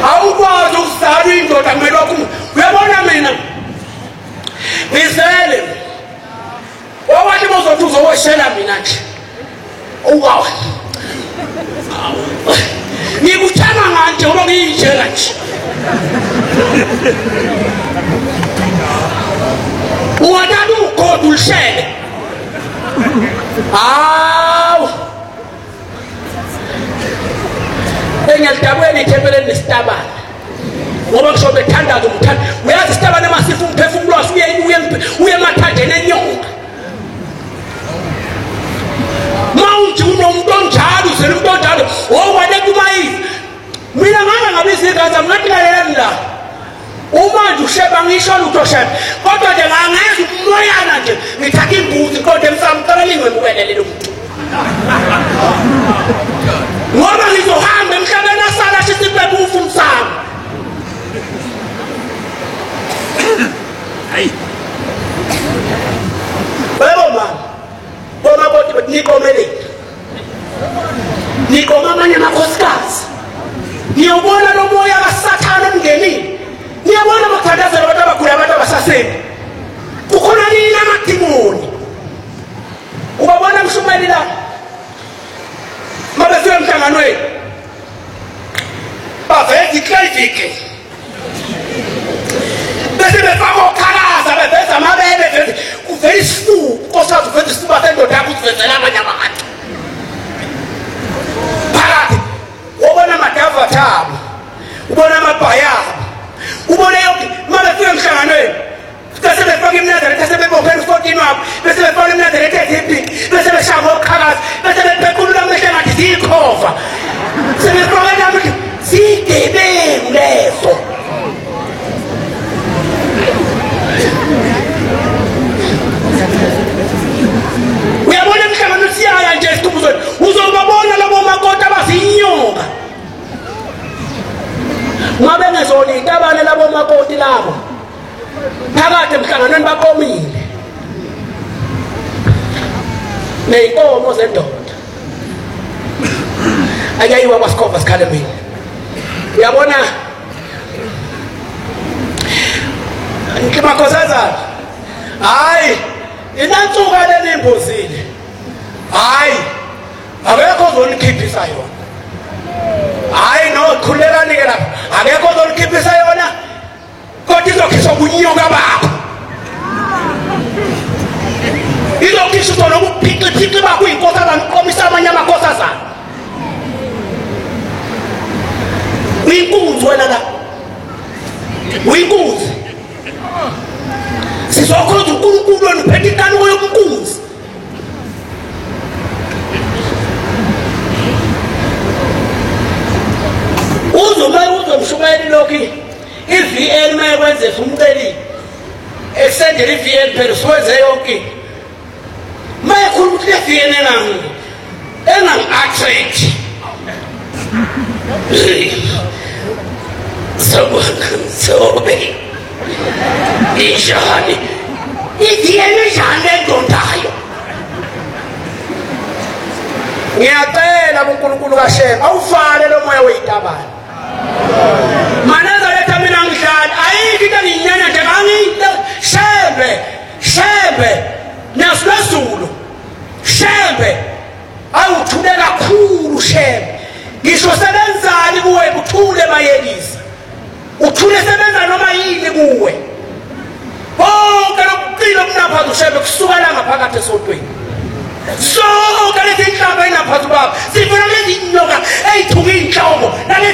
awukwazi ukuzala indoda kumele wakho. Uyabona mina ngizele wawathi bozothi uzowoshela mina nje uwawa ngikuthanga nganje ngoba ngiyinjela nje ungathatha ugodo ulishele hawu engiyalidabweni ithempeleni nestabana ngoba kusho bethandaza umthanda uyazi isitabane masifu umphefumulo waso uye emathandeni enyonga mawunje unomuntu onjalo uzele umuntu onjalo owale kumayizi mina ngaba ngabiza igaza ngathi lalelani la umanje usheba ngisho lutho sheba kodwa nje ngangeza umoyana nje ngithatha imbuzi kodwa emsamcela lingwemukele lo muntu ngoba ngizohamba emhlabeni asala sisiphepha ufu umsamo hayi boma kodwa nikomele nikoma amanye amakhosikazi ngiyobona lo moya kaSathane omngenini ngiyabona bakuthandazela abantu abagula abantu abasaseni kukhona nini amadimoni ubabona mshumeli la mabefika emhlanganweni baveza iklayivike bese befaka okhalaza beveza amabele kuvela isifuba kosazi uveza isifuba sendoda yakho uzivezela amanye abantu phakathi ubona amadava abo ubona amabhayabo ubona yonke mabefika emhlanganweni bese befaka imnazaretha bese bebophela ufontini wabo bese befaka imnazaretha eziphi bese beshaya okhalaza bese bephekula amehlo ngathi zikhova sebefaka amehlo zigebengu lezo uyabona emhlangano siyaya nje esitubuzweni uzobabona labo makota abazinyoka ngabe ngezona itabane labo makoti labo phakathi emhlanganweni bakomile neyinkomo zendoda ayayiwa kwasikhova sikhale mina uyabona ngimakhosazana hayi inantsuka lenimbuzile hayi akekho ozonikhipisa yona hayi no khulekani ke lapha akekho ozonikhipisa yona kodwa izokhishwa kunyoka bakho izokhishwa nokuphixi bakho inkosazana uqomisa amanye amakhosazana uyinkunzi wena la uyinkunzi sizokhoza uNkulunkulu wenu uphethe inkanuko yobunkunzi uzomshumayeli lokhu i-VL mayekwenze umceli esendele i-VL phela siwenze yonke mayekhuluma ukuthi le-VL engangi-attract sobe injani i-VL enjani engqondayo ngiyacela kuNkulunkulu kaShema awufale lo moya weyitabane manazaretha mina ngidlala ayikho into engiyinyanya nje ngangiyinto shembe nasilwezulu shembe awuthule kakhulu shembe ngisho sebenzani kuwe uthule mayelisa uthule sebenza noma yini kuwe bonke lokuqila okunaphansi ushembe kusuka la ngaphakathi esontweni sonke lezi inhlamba enaphansi kwakho sifuna lezi nyoka eyithuka inhloko